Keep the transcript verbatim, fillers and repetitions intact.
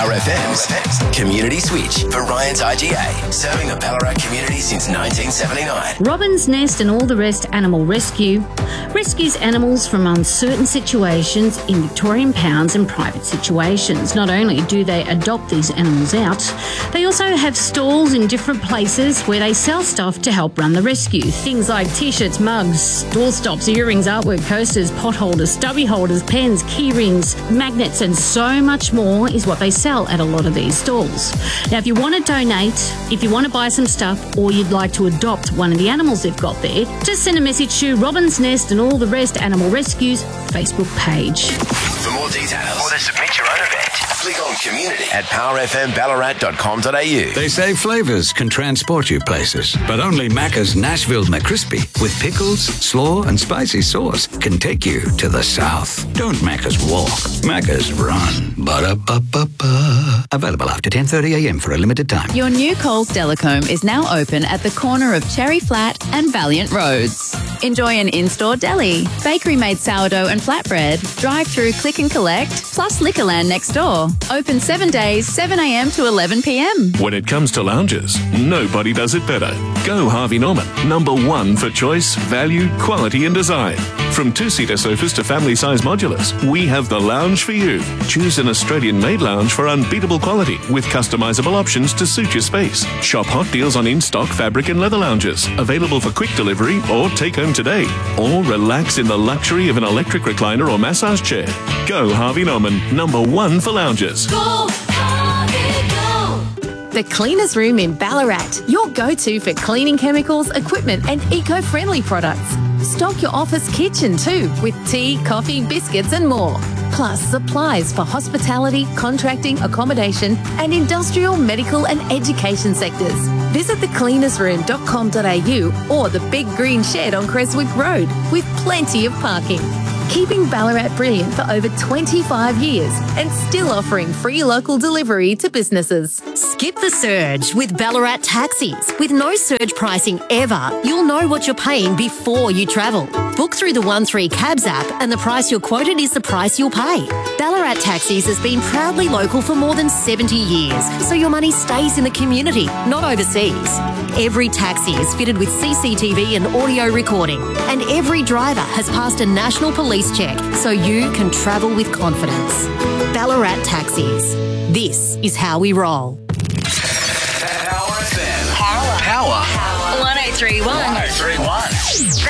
Power F M's Community Switch for Ryan's I G A, serving the Ballarat community since nineteen seventy-nine. Robin's Nest and All the Rest Animal Rescue rescues animals from uncertain situations in Victorian pounds and private situations. Not only do they adopt these animals out, they also have stalls in different places where they sell stuff to help run the rescue. Things like t-shirts, mugs, door stops, earrings, artwork, coasters, pot holders, stubby holders, pens, key rings, magnets, and so much more is what they sell at a lot of these stalls. Now, if you want to donate, if you want to buy some stuff, or you'd like to adopt one of the animals they've got there, just send a message to Robin's Nest and All the Rest Animal Rescue's Facebook page. For more details or to submit your own event, click on community at power f m ballarat dot com dot a u. They say flavours can transport you places, but only Macca's Nashville McCrispy with pickles, slaw and spicy sauce can take you to the south. Don't Macca's walk, Macca's run. Ba-da-ba-ba-ba. Available after ten thirty a m for a limited time. Your new Coles Delicombe is now open at the corner of Cherry Flat and Valiant Roads. Enjoy an in-store deli, bakery-made sourdough and flatbread, drive-through click and collect, plus Liquorland next door. Open seven days, seven a m to eleven p m. When it comes to lounges, nobody does it better. Go Harvey Norman, number one for choice, value, quality and design. From two-seater sofas to family-size modulars, we have the lounge for you. Choose an Australian-made lounge for unbeatable quality with customizable options to suit your space. Shop hot deals on in-stock fabric and leather lounges, available for quick delivery or take home today. Or relax in the luxury of an electric recliner or massage chair. Go Harvey Norman, number one for lounges. Go Harvey, go! The Cleaners Room in Ballarat, your go-to for cleaning chemicals, equipment and eco-friendly products. Stock your office kitchen too with tea, coffee, biscuits and more. Plus supplies for hospitality, contracting, accommodation and industrial, medical and education sectors. Visit the cleaners room dot com dot a u or the Big Green Shed on Creswick Road with plenty of parking. Keeping Ballarat brilliant for over twenty-five years and still offering free local delivery to businesses. Skip the surge with Ballarat Taxis. With no surge pricing ever, you'll know what you're paying before you travel. Book through the one three Cabs app and the price you're quoted is the price you'll pay. Ballarat Taxis has been proudly local for more than seventy years, so your money stays in the community, not overseas. Every taxi is fitted with C C T V and audio recording, and every driver has passed a national police check, so you can travel with confidence. Ballarat Taxis. This is how we roll. Power F M. Power. Power. one oh three point one.